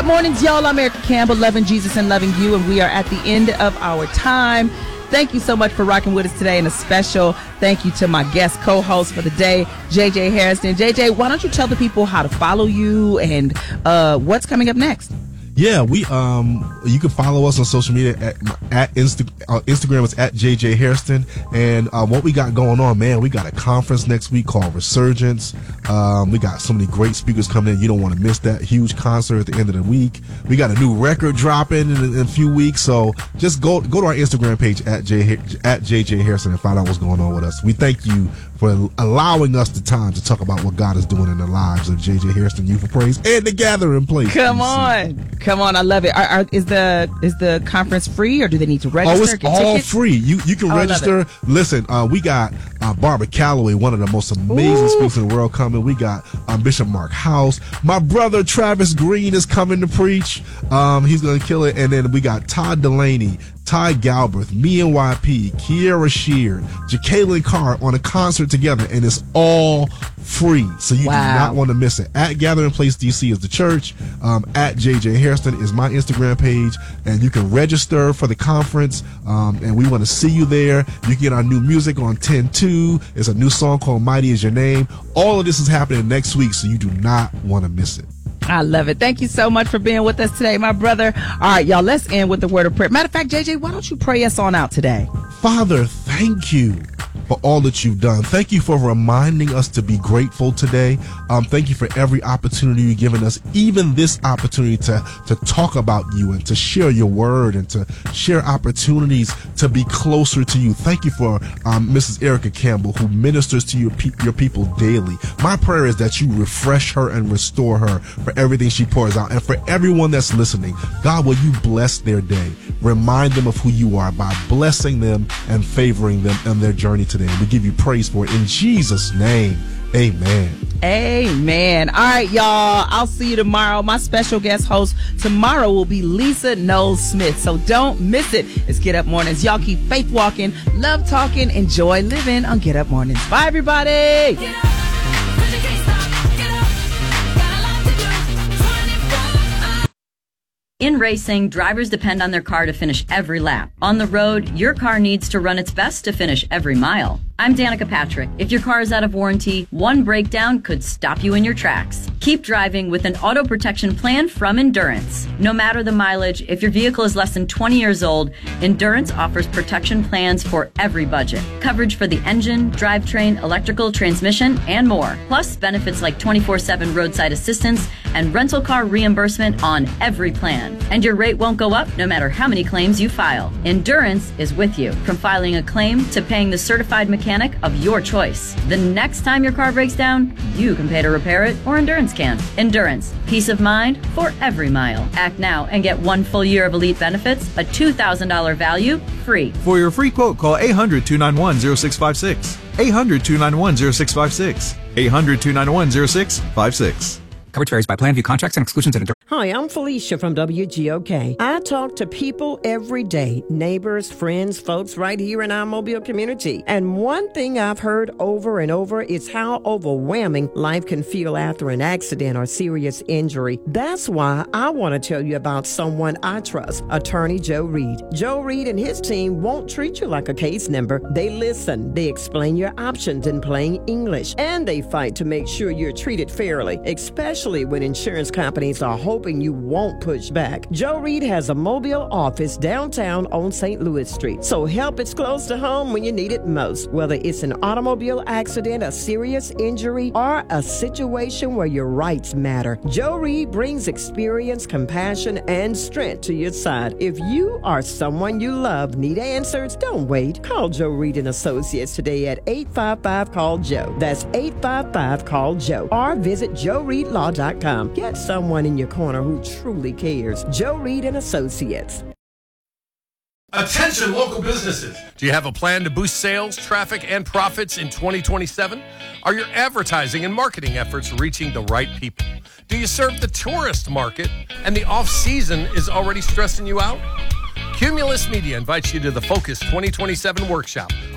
up, mornings, y'all. I'm Erica Campbell, loving Jesus and loving you, and we are at the end of our time. Thank you so much for rocking with us today, and a special thank you to my guest co-host for the day, JJ Hairston. JJ, why don't you tell the people how to follow you and what's coming up next? Yeah, you can follow us on social media at Instagram is at JJ Hairston. And what we got going on, man, we got a conference next week called Resurgence. We got so many great speakers coming in. You don't want to miss that huge concert at the end of the week. We got a new record dropping in a few weeks. So just go to our Instagram page at JJ Hairston and find out what's going on with us. We thank you for allowing us the time to talk about what God is doing in the lives of JJ Hairston Youth of Praise and the Gathering Place. Come on, I love it. Is the conference free, or do they need to register? Oh, it's all free. You can register. Listen, we got Barbara Calloway, one of the most amazing speakers in the world, coming. We got Bishop Mark House. My brother Travis Green is coming to preach. He's going to kill it. And then we got Todd Delaney, Ty Galbraith, me and YP, Kiera Sheard, Jacqueline Carr on a concert together, and it's all free. So you do not want to miss it. At Gathering Place DC is the church. At JJ Hairston is my Instagram page, and you can register for the conference. And we want to see you there. You can get our new music on 10/2. It's a new song called Mighty Is Your Name. All of this is happening next week, so you do not want to miss it. I love it. Thank you so much for being with us today, my brother. All right, y'all, let's end with the word of prayer. Matter of fact, JJ, why don't you pray us on out today? Father, thank you for all that you've done. Thank you for reminding us to be grateful today. Thank you for every opportunity you've given us, even this opportunity to talk about you and to share your word and to share opportunities to be closer to you. Thank you for Mrs. Erica Campbell, who ministers to your people daily. My prayer is that you refresh her and restore her for everything she pours out. And for everyone that's listening, God, will you bless their day? Remind them of who you are by blessing them and favoring them on their journey today. We give you praise for it in Jesus' name. Amen. Amen. All right, y'all. I'll see you tomorrow. My special guest host tomorrow will be Lisa Knowles Smith. So don't miss it. It's Get Up Mornings. Y'all keep faith walking, love talking, enjoy living on Get Up Mornings. Bye, everybody. In racing, drivers depend on their car to finish every lap. On the road, your car needs to run its best to finish every mile. I'm Danica Patrick. If your car is out of warranty, one breakdown could stop you in your tracks. Keep driving with an auto protection plan from Endurance. No matter the mileage, if your vehicle is less than 20 years old, Endurance offers protection plans for every budget. Coverage for the engine, drivetrain, electrical, transmission, and more. Plus benefits like 24/7 roadside assistance and rental car reimbursement on every plan. And your rate won't go up no matter how many claims you file. Endurance is with you, from filing a claim to paying the certified mechanic of your choice. The next time your car breaks down, you can pay to repair it, or Endurance can. Endurance, peace of mind for every mile. Act now and get 1 full year of elite benefits, a $2,000 value, free. For your free quote, call 800-291-0656. 800-291-0656. 800-291-0656. Coverage varies by plan. View contracts and exclusions at Hi, I'm Felicia from WGOK. I talk to people every day, neighbors, friends, folks right here in our Mobile community. And one thing I've heard over and over is how overwhelming life can feel after an accident or serious injury. That's why I want to tell you about someone I trust, Attorney Joe Reed. Joe Reed and his team won't treat you like a case number. They listen, they explain your options in plain English, and they fight to make sure you're treated fairly, especially when insurance companies are hoping you won't push back. Joe Reed has a Mobile office downtown on St. Louis Street, so help is close to home when you need it most. Whether it's an automobile accident, a serious injury, or a situation where your rights matter, Joe Reed brings experience, compassion, and strength to your side. If you or someone you love need answers, don't wait. Call Joe Reed and Associates today at 855-CALL-JOE. That's 855-CALL-JOE. Or visit JoeReedLaw.com. Get someone in your corner who truly cares. Joe Reed and Associates. Attention local businesses. Do you have a plan to boost sales, traffic, and profits in 2027? Are your advertising and marketing efforts reaching the right people? Do you serve the tourist market and the off-season is already stressing you out? Cumulus Media invites you to the Focus 2027 workshop